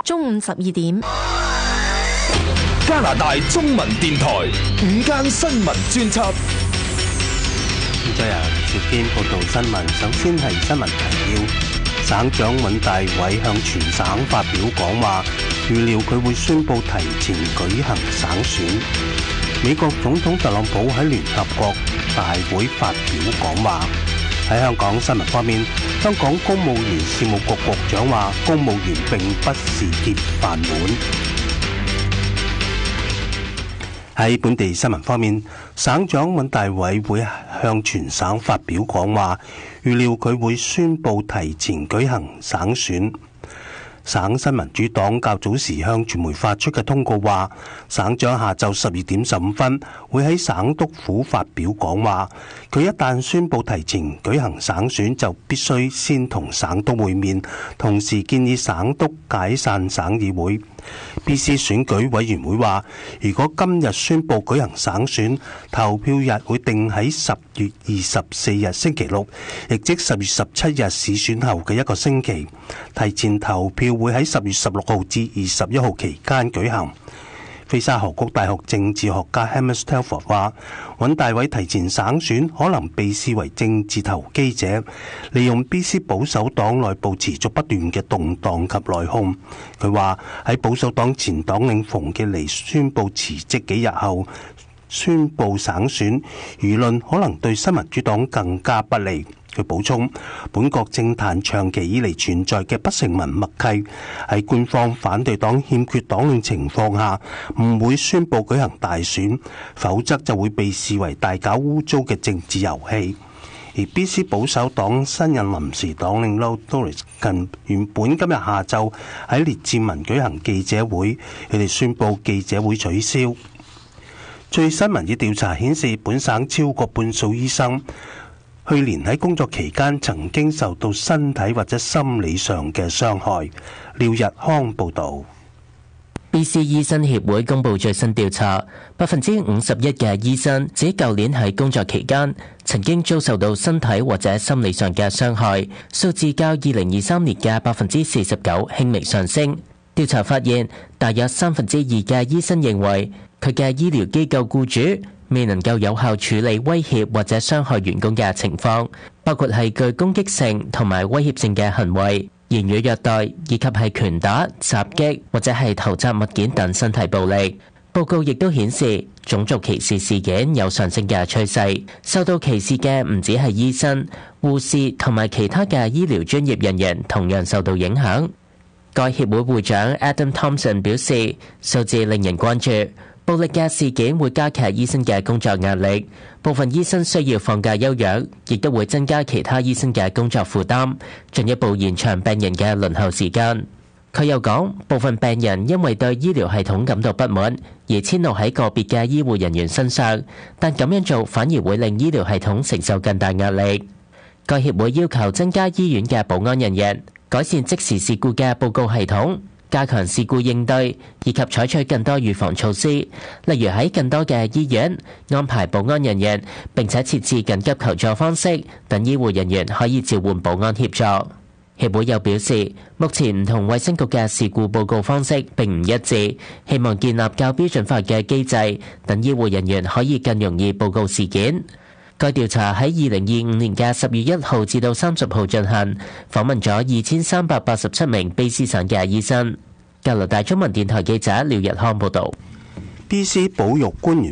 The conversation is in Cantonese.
中午12點。 加拿大中文電台午間新聞專輯。 再由趙堅報道新聞。首先係新聞提要。省長尹大偉向全省發表講話，預料佢會宣布提前舉行省選。美國總統特朗普喺聯合國大會發表講話。喺香港新聞方面，香港公務員事務局局長話，公務員並不是鐵飯碗。喺本地新聞方面，省長尹大偉會向全省發表講話，預料佢會宣布提前舉行省選。省新民主黨較早時向傳媒發出嘅通告話，省長下晝12點15分會喺省督府發表講話。佢一旦宣布提前舉行省選，就必須先同省督會面，同時建議省督解散省議會。BC 選舉委員會話，如果今日宣布舉行省選，投票日會定喺10月24日星期六，亦即10月17日市選後嘅一個星期。提前投票會喺10月16號至21號期間舉行。菲沙河谷大學政治學家 Hamish Telford 話，尹大偉提前省選可能被視為政治投機者，利用 BC 保守黨內部持續不斷嘅動盪及內訌。佢話喺保守黨前黨領馮傑尼宣布辭職幾日後，宣布省選，輿論可能對新民主黨更加不利。佢補充，本國政壇長期以嚟存在嘅不成文默契，喺官方反對黨欠缺黨領情況下，唔會宣布舉行大選，否則就會被視為大搞污糟嘅政治遊戲。而 BC 保守黨新任臨時黨領 Lord Doris 原本今日下晝喺列治文舉行記者會，佢哋宣布記者會取消。最新民意調查顯示，本省超過半數醫生去年喺工作期間曾經受到身體或者心理上嘅傷害。廖日康報導。 BC 醫生協會公布最新調查，51%嘅醫生指舊年喺工作期間曾經遭受到身體或者心理上嘅傷害，數字較2023年嘅49%輕微上升。調查發現，大約2%嘅醫生認為佢嘅醫療機構僱主未能夠有效處理威脅或者傷害員工嘅情況，包括係具攻擊性同埋威脅性嘅行為、言語虐待，以及係拳打、襲擊或者係投擲物件等身體暴力。報告亦都顯示，種族歧視事件有上升嘅趨勢，受到歧視嘅唔止係醫生、護士同埋其他嘅醫療專業人員，同樣受到影響。該協會會長 Adam Thompson 表示，數字令人關注。暴力嘅事件會加劇醫生嘅工作壓力，部分醫生需要放假休養，亦都會增加其他醫生嘅工作負擔，進一步延長病人嘅輪候時間。佢又講，部分病人因為對醫療系統感到不滿，而遷怒喺個別嘅醫護人員身上，但咁樣做反而會令醫療系統承受更大壓力。該協會要求增加醫院嘅保安人員，改善即時事故嘅報告系統，加強事故應對，以及採取更多預防措施，例如喺更多嘅醫院安排保安人員，並且設置緊急求助方式，等醫護人員可以召喚保安協助。協會又表示，目前唔同衛生局嘅事故報告方式並唔一致，希望建立較標準化嘅機制，等醫護人員可以更容易報告事件。該調查喺2025年嘅10月1號至到30號進行，訪問咗2387名卑詩省嘅醫生。加拿大中文電台記者廖日康報導。 BC 保育官員